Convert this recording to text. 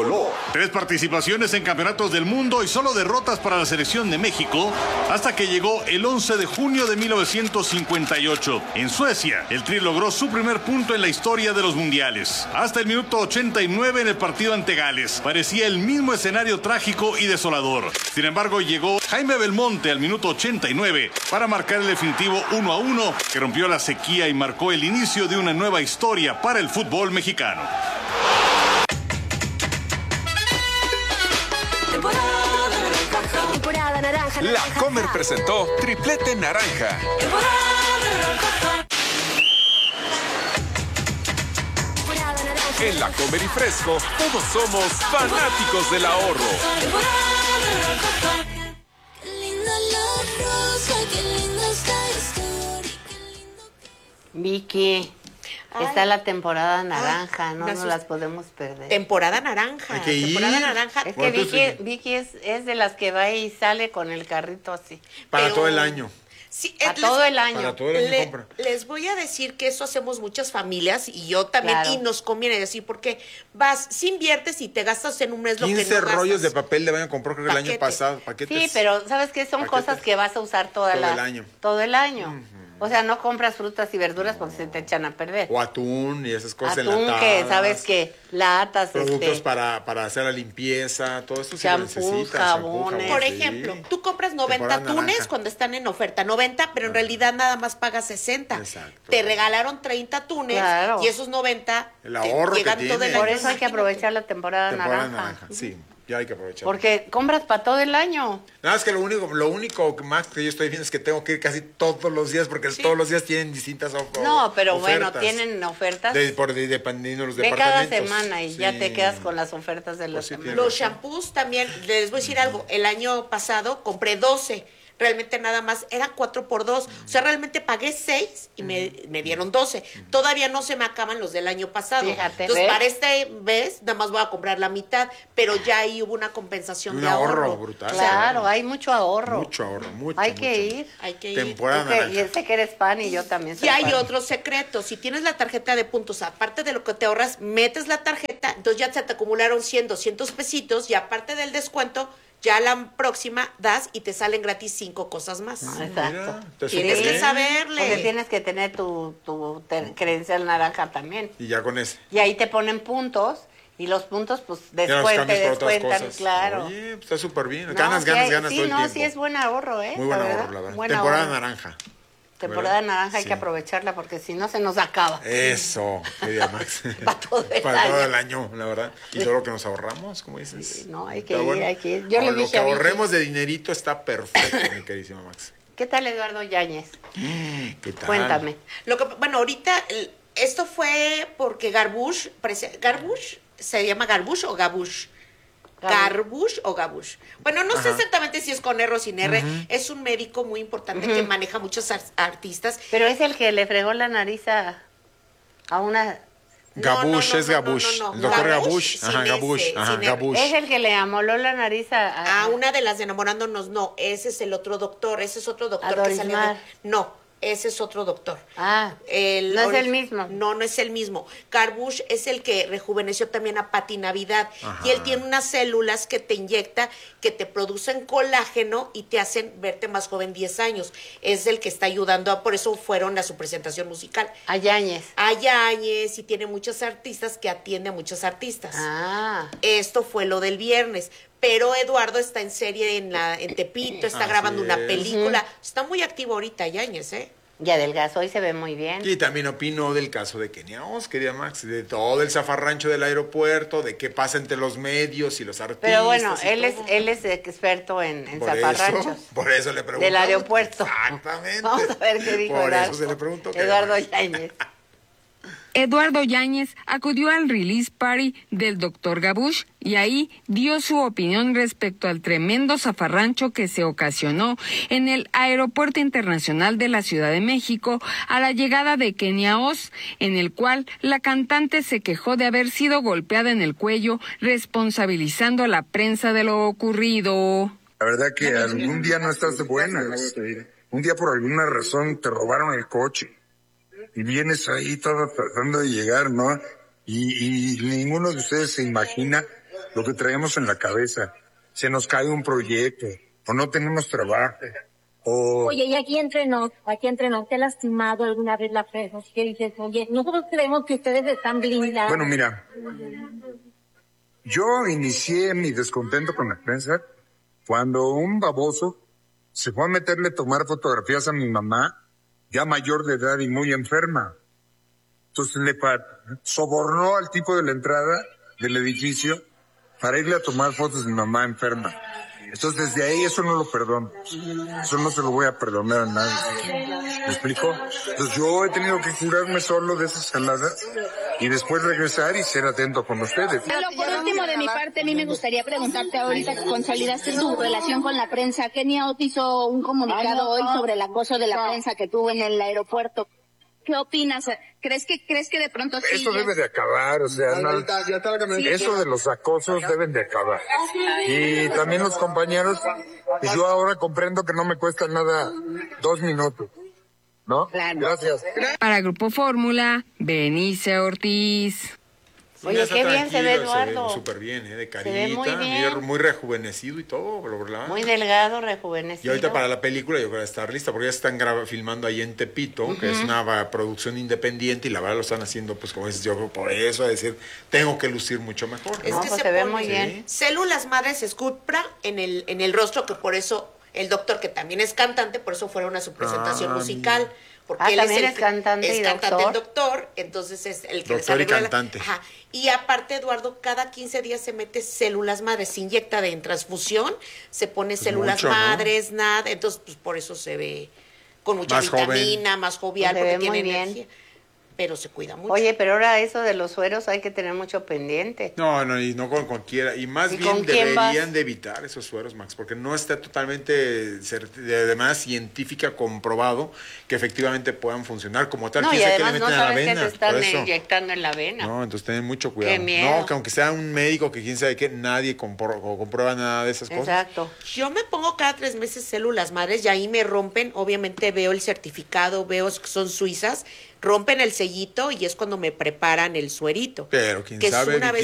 tricolor. 3 participaciones en campeonatos del mundo y solo derrotas para la selección de México hasta que llegó el 11 de junio de 1958. En Suecia, el Tri logró su primer punto en la historia de los mundiales. Hasta el minuto 89 en el partido ante Gales. Parecía el mismo escenario trágico y desolador. Sin embargo, llegó Jaime Belmonte al minuto 89 para marcar el definitivo 1-1 que rompió la sequía y marcó el inicio de una nueva historia para el fútbol mexicano. Temporada naranja. La Comer presentó Triplete Naranja. En La Comer y Fresco, todos somos fanáticos del ahorro. Vicky, está la temporada naranja, no nos las podemos perder. Temporada naranja. Temporada naranja. Es que Vicky es de las que va y sale con el carrito así. Para todo el año. Sí, todo el año. Para todo el año compra. Les voy a decir que eso hacemos muchas familias y yo también, Claro. y nos conviene decir, porque vas, si inviertes y te gastas en un mes lo que no 15 rollos de gastas. papel de baño compró creo que el año Paquete. pasado. Paquetes. Sí, pero ¿sabes qué? Son Paquetes. cosas que vas a usar todo el año. Todo el año. O sea, no compras frutas y verduras porque se te echan a perder. O atún y esas cosas Atún enlatadas. que, ¿sabes qué? Latas, Productos para hacer la limpieza, todo esto se Champús, necesita. jabones. Por sí. ejemplo, tú compras 90 Temporada atunes naranja. cuando están en oferta, 90, pero en realidad nada más pagas 60. Exacto. Te regalaron 30 atunes Claro. y esos 90 El ahorro llegan que todo el tiene. año. Por eso hay que aprovechar la temporada Temporada naranja. naranja. Sí, ya hay que aprovechar. Porque compras para todo el año. Nada, es que lo único más que yo estoy viendo es que tengo que ir casi todos los días porque todos los días tienen distintas No, pero bueno, ofertas. tienen ofertas. Dependiendo de los Ve cada departamentos. semana y ya te quedas con las ofertas de la Pues sí, semana. tiene Los razón. shampoos también, les voy a decir algo, el año pasado compré 12, realmente nada más, eran 4x2, o sea, realmente pagué 6 y me dieron 12. Todavía no se me acaban los del año pasado. Fíjate, Entonces, ¿ves? para este vez, nada más voy a comprar la mitad, pero ya ahí hubo una compensación Un de ahorro ahorro. brutal. Claro, hay mucho ahorro. Mucho ahorro, mucho. Hay que mucho. ir. Hay que ir. Temporada Tú que- naranja. y sé que eres fan y yo también soy Y hay fan. otro secreto, si tienes la tarjeta de puntos, aparte de lo que te ahorras, metes la tarjeta, entonces ya se te acumularon 100, 200 pesitos y aparte del descuento, ya la próxima das y te salen gratis 5 cosas más. Exacto. Mira, te Tienes súper que bien. saberle. Porque tienes que tener tu credencial naranja también. Y ya con ese. Y ahí te ponen puntos y los puntos pues Ya los te cambias por otras descuentan, cosas. claro. Oye, pues está súper bien. No, Ganas sí hay- todo sí, el no, tiempo. sí es buen ahorro, ¿eh? Muy buen La ahorro, verdad, la verdad. buen Temporada ahorro. naranja. Temporada ¿verdad? naranja hay Sí. que aprovecharla porque si no se nos acaba. Eso, quería más. Pa' todo el Para todo año. el año, la verdad. Y todo lo que nos ahorramos, como dices. Sí, no, hay que Está ir, bueno. hay que ir. Yo le Lo dije que a Vicky. ahorremos de dinerito está perfecto, mi queridísima Max. ¿Qué tal Eduardo Yáñez? ¿Qué tal? Cuéntame. Bueno, ahorita esto fue porque Garbush se llama Garbush o Gabush. Garbush o Gabush. Bueno, no sé exactamente si es con R o sin R. Es un médico muy importante que maneja muchos artistas. Pero es el que le fregó la nariz a una... Gabush, es Gabush. El doctor Gabush. sin Ajá, Gabush. ese, Ajá, sin R. Gabush. Es el que le amoló la nariz A una de las de enamorándonos, no. Ese es el otro doctor. Ese es otro doctor A que Doris salió. Mar. No, ese es otro doctor. Ah, no es el mismo. No, no es el mismo. Garbush es el que rejuveneció también a Pati Navidad. Y él tiene unas células que te inyecta, que te producen colágeno y te hacen verte más joven 10 años. Es el que está ayudando, por eso fueron a su presentación musical. a Yáñez. A Yáñez y tiene muchos artistas que atiende a muchos artistas. Ah, Esto fue lo del viernes. Pero Eduardo está en serie en Tepito, está Así grabando una es. película. Está muy activo ahorita Yáñez, ¿eh? y adelgazó y se ve muy bien. Y también opino del caso de Kenia Os, querida Max, de todo el zafarrancho del aeropuerto, de qué pasa entre los medios y los artistas. Pero bueno, y él todo. es experto en Por zafarranchos. por eso le pregunto. Del aeropuerto. Exactamente. Vamos a ver qué dijo Por Eduardo, eso se le preguntó. querida Eduardo Max. Yáñez. Eduardo Yáñez acudió al release party del Dr. Gabush y ahí dio su opinión respecto al tremendo zafarrancho que se ocasionó en el Aeropuerto Internacional de la Ciudad de México a la llegada de Kenia Os, en el cual la cantante se quejó de haber sido golpeada en el cuello, responsabilizando a la prensa de lo ocurrido. La verdad que algún día no estás de buenas. Un día por alguna razón te robaron el coche. Y vienes ahí todo tratando de llegar, ¿no? Y ninguno de ustedes se imagina lo que traemos en la cabeza. Se nos cae un proyecto, o no tenemos trabajo, o... Oye, y aquí entre nos, ¿te ha lastimado alguna vez la prensa? ¿Qué dices? Oye, nosotros creemos que ustedes están blindados. Bueno, mira, yo inicié mi descontento con la prensa cuando un baboso se fue a meterle a tomar fotografías a mi mamá, ya mayor de edad y muy enferma. Entonces le sobornó al tipo de la entrada del edificio para irle a tomar fotos de mi mamá enferma. Entonces, desde ahí eso no lo perdono. Eso no se lo voy a perdonar a nadie. ¿Me explico? Entonces, yo he tenido que curarme solo de esas jaladas y después regresar y ser atento con ustedes. Pero por último, de mi parte, a mí me gustaría preguntarte ahorita que consolidaste tu relación con la prensa. Kenia Ott hizo un comunicado hoy sobre el acoso de la prensa que tuvo en el aeropuerto. ¿Qué opinas? ¿Crees que de pronto sí? Eso debe de acabar, o sea, eso de los acosos deben de acabar. Y también los compañeros, yo ahora comprendo que no me cuesta nada 2 minutos, ¿no? Claro. Gracias. Para Grupo Fórmula, Benice Ortiz. Oye, qué bien se ve Eduardo. Se ve súper bien, de carita, Se ve muy bien. muy rejuvenecido y todo, ¿verdad? Muy delgado, rejuvenecido. Y ahorita para la película yo creo que estar lista, porque ya están filmando ahí en Tepito, que es una producción independiente, y la verdad lo están haciendo, pues como dices, yo creo por eso, a decir, tengo que lucir mucho mejor. Es que se ve muy bien. Células madres esculpra en el rostro, que por eso el doctor, que también es cantante, por eso fueron a su presentación musical. Porque él también es cantante y cantante doctor. el doctor, entonces es el que Doctor y cantante. Ajá. Y aparte, Eduardo, cada 15 días se mete células madres, se inyecta en transfusión, se pone células mucho, madres, nada, entonces pues por eso se ve con mucha Más vitamina, joven. más jovial, Se porque ve tiene muy bien. energía. Pero se cuida mucho. Oye, pero ahora eso de los sueros hay que tener mucho pendiente. No, y no con cualquiera. Y más ¿Y bien con quién deberían vas? de evitar esos sueros, Max, porque no está totalmente, además, científica comprobado que efectivamente puedan funcionar como tal. No, y ¿Quién sabe qué le además no meten a la sabes que vena? te están Por eso. inyectando en la vena. No, entonces ten mucho cuidado. Qué miedo. No, que aunque sea un médico que quién sabe qué, nadie comprueba nada de esas cosas. Exacto. Yo me pongo cada 3 meses células madres y ahí me rompen, obviamente veo el certificado, veo que son suizas, rompen el sellito y es cuando me preparan el suerito. Pero quién que sabe, es una Vicky, vez